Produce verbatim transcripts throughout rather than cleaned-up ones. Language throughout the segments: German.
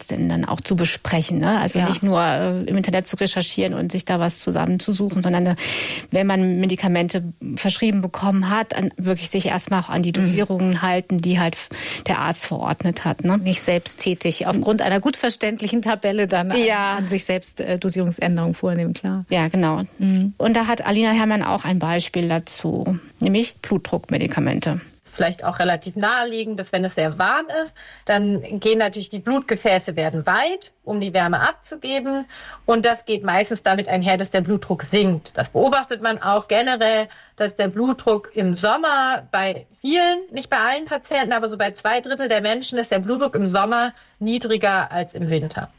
Hausärztinnen dann auch zu besprechen. Ne? Also ja. nicht nur äh, im Internet zu recherchieren und sich da was zusammenzusuchen, sondern äh, wenn man Medikamente verschrieben bekommen hat, dann wirklich sich erstmal auch an die Dosierungen mhm. halten, die halt der Arzt verordnet hat. Ne? Nicht selbsttätig, aufgrund einer gut verständlichen Tabelle dann ja. an, an sich selbst äh, Dosierungsänderungen vornehmen, klar. Ja, genau. Mhm. Und da hat Alina Herrmann auch ein Beispiel dazu, nämlich Blutdruckmedikamente. Vielleicht auch relativ naheliegend, dass wenn es sehr warm ist, dann gehen natürlich die Blutgefäße werden weit, um die Wärme abzugeben. Und das geht meistens damit einher, dass der Blutdruck sinkt. Das beobachtet man auch generell, dass der Blutdruck im Sommer bei vielen, nicht bei allen Patienten, aber so bei zwei Drittel der Menschen ist der Blutdruck im Sommer niedriger als im Winter.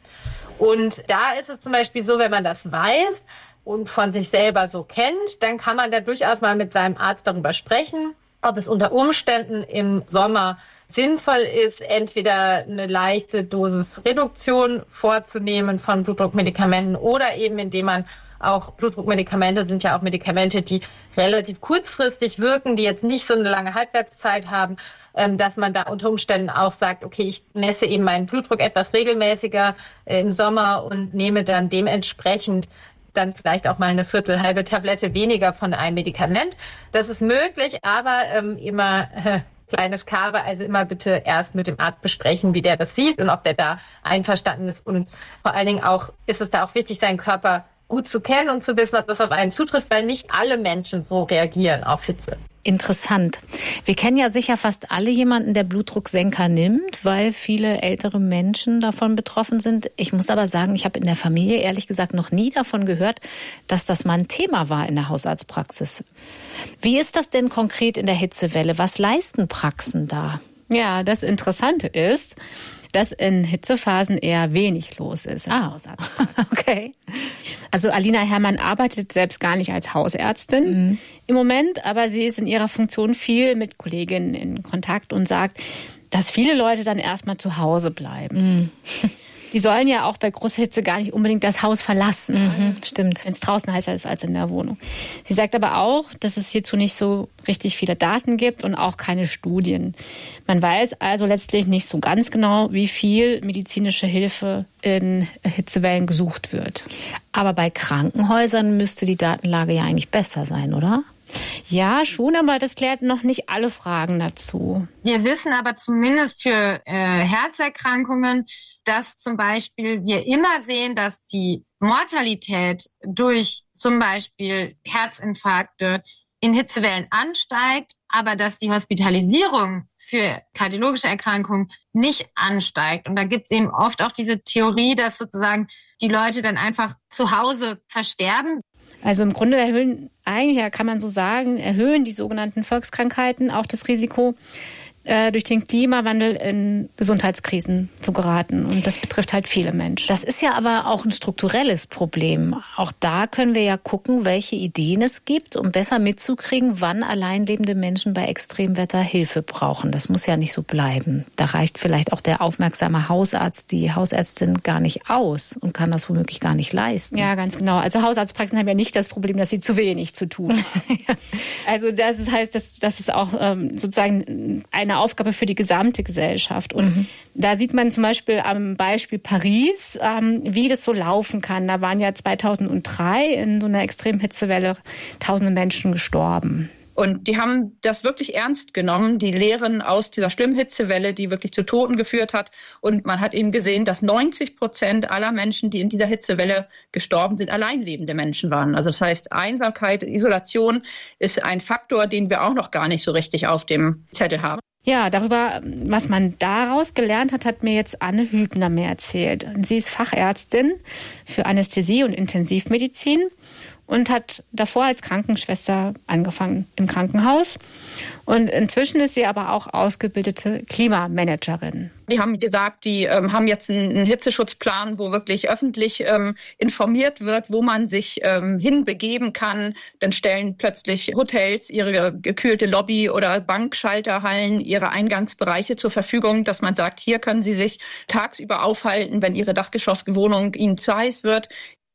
Und da ist es zum Beispiel so, wenn man das weiß und von sich selber so kennt, dann kann man da durchaus mal mit seinem Arzt darüber sprechen, ob es unter Umständen im Sommer sinnvoll ist, entweder eine leichte Dosisreduktion vorzunehmen von Blutdruckmedikamenten oder eben indem man auch, Blutdruckmedikamente sind ja auch Medikamente, die relativ kurzfristig wirken, die jetzt nicht so eine lange Halbwertszeit haben, dass man da unter Umständen auch sagt, okay, ich messe eben meinen Blutdruck etwas regelmäßiger im Sommer und nehme dann dementsprechend dann vielleicht auch mal eine Viertel, halbe Tablette weniger von einem Medikament. Das ist möglich, aber ähm, immer äh, kleines Kabe, also immer bitte erst mit dem Arzt besprechen, wie der das sieht und ob der da einverstanden ist. Und vor allen Dingen auch ist es da auch wichtig, seinen Körper gut zu kennen und zu wissen, ob das auf einen zutrifft, weil nicht alle Menschen so reagieren auf Hitze. Interessant. Wir kennen ja sicher fast alle jemanden, der Blutdrucksenker nimmt, weil viele ältere Menschen davon betroffen sind. Ich muss aber sagen, ich habe in der Familie ehrlich gesagt noch nie davon gehört, dass das mal ein Thema war in der Hausarztpraxis. Wie ist das denn konkret in der Hitzewelle? Was leisten Praxen da? Ja, das Interessante ist, dass in Hitzephasen eher wenig los ist. Ah, okay. Also Alina Herrmann arbeitet selbst gar nicht als Hausärztin mhm. im Moment, aber sie ist in ihrer Funktion viel mit Kolleginnen in Kontakt und sagt, dass viele Leute dann erstmal zu Hause bleiben. Mhm. Die sollen ja auch bei großer Hitze gar nicht unbedingt das Haus verlassen. Mhm, stimmt. Wenn es draußen heißer ist als in der Wohnung. Sie sagt aber auch, dass es hierzu nicht so richtig viele Daten gibt und auch keine Studien. Man weiß also letztlich nicht so ganz genau, wie viel medizinische Hilfe in Hitzewellen gesucht wird. Aber bei Krankenhäusern müsste die Datenlage ja eigentlich besser sein, oder? Ja, schon, aber das klärt noch nicht alle Fragen dazu. Wir wissen aber zumindest für äh, Herzerkrankungen, dass zum Beispiel wir immer sehen, dass die Mortalität durch zum Beispiel Herzinfarkte in Hitzewellen ansteigt, aber dass die Hospitalisierung für kardiologische Erkrankungen nicht ansteigt. Und da gibt es eben oft auch diese Theorie, dass sozusagen die Leute dann einfach zu Hause versterben. Also im Grunde erhöhen, eigentlich kann man so sagen, erhöhen die sogenannten Volkskrankheiten auch das Risiko, äh, durch den Klimawandel in Gesundheitskrisen zu geraten. Und das betrifft halt viele Menschen. Das ist ja aber auch ein strukturelles Problem. Auch da können wir ja gucken, welche Ideen es gibt, um besser mitzukriegen, wann alleinlebende Menschen bei Extremwetter Hilfe brauchen. Das muss ja nicht so bleiben. Da reicht vielleicht auch der aufmerksame Hausarzt, die Hausärztin gar nicht aus und kann das womöglich gar nicht leisten. Ja, ganz genau. Also Hausarztpraxen haben ja nicht das Problem, dass sie zu wenig zu tun haben. Also das heißt, das, das ist auch ähm, sozusagen eine Aufgabe für die gesamte Gesellschaft. Und mhm. da sieht man zum Beispiel am Beispiel Paris, ähm, wie das so laufen kann. Da waren ja zweitausenddrei in so einer extremen Hitzewelle tausende Menschen gestorben. Und die haben das wirklich ernst genommen, die Lehren aus dieser schlimmen Hitzewelle, die wirklich zu Toten geführt hat. Und man hat eben gesehen, dass neunzig Prozent aller Menschen, die in dieser Hitzewelle gestorben sind, alleinlebende Menschen waren. Also das heißt, Einsamkeit, Isolation ist ein Faktor, den wir auch noch gar nicht so richtig auf dem Zettel haben. Ja, darüber, was man daraus gelernt hat, hat mir jetzt Anne Hübner mehr erzählt. Sie ist Fachärztin für Anästhesie und Intensivmedizin und hat davor als Krankenschwester angefangen im Krankenhaus. Und inzwischen ist sie aber auch ausgebildete Klimamanagerin. Die haben gesagt, die ähm, haben jetzt einen Hitzeschutzplan, wo wirklich öffentlich ähm, informiert wird, wo man sich ähm, hinbegeben kann. Dann stellen plötzlich Hotels ihre gekühlte Lobby oder Bankschalterhallen, ihre Eingangsbereiche zur Verfügung, dass man sagt, hier können Sie sich tagsüber aufhalten, wenn Ihre Dachgeschosswohnung Ihnen zu heiß wird.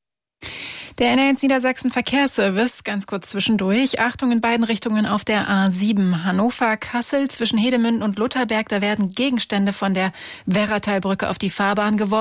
Der N eins Niedersachsen Verkehrsservice, ganz kurz zwischendurch. Achtung in beiden Richtungen auf der A sieben. Hannover-Kassel zwischen Hedemünden und Lutherberg. Da werden Gegenstände von der Werratalbrücke auf die Fahrbahn geworfen.